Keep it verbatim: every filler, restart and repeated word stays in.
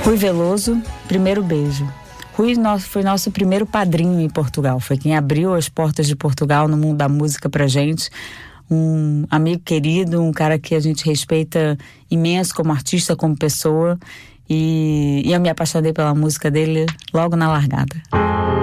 Rui Veloso, Primeiro Beijo. Rui nosso, foi nosso primeiro padrinho em Portugal, foi quem abriu as portas de Portugal no mundo da música pra gente. Um amigo querido, um cara que a gente respeita imenso como artista, como pessoa, e, e eu me apaixonei pela música dele logo na largada.